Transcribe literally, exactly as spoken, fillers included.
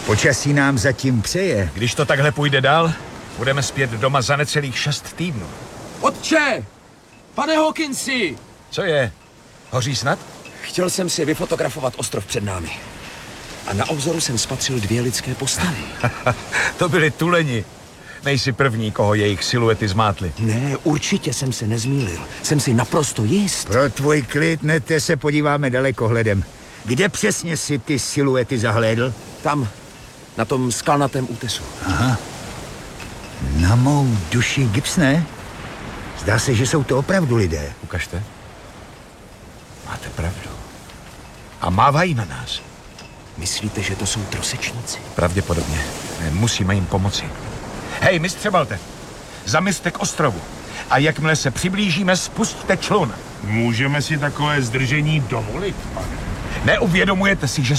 Počasí nám zatím přeje. Když to takhle půjde dál, budeme zpět doma za necelých šest týdnů. Otče! Pane Hawkinsi! Co je? Hoří snad? Chtěl jsem si vyfotografovat ostrov před námi. A na obzoru jsem spatřil dvě lidské postavy. To byli tuleni. Nejsi první, koho jejich siluety zmátly. Ne, určitě jsem se nezmýlil. Jsem si naprosto jist. Pro tvůj klid, nete, se podíváme dalekohledem. Kde přesně si ty siluety zahlédl? Tam, na tom skalnatém útesu. Aha. Na mou duši gips, ne? Zdá se, že jsou to opravdu lidé. Ukažte. Máte pravdu. A mávají na nás. Myslíte, že to jsou trosečníci? Pravděpodobně. Musíme jim pomoci. Hej, mistře Balte, zamyřte k ostrovu. A jakmile se přiblížíme, spusťte člun. Můžeme si takové zdržení dovolit, pane? Neuvědomujete si, že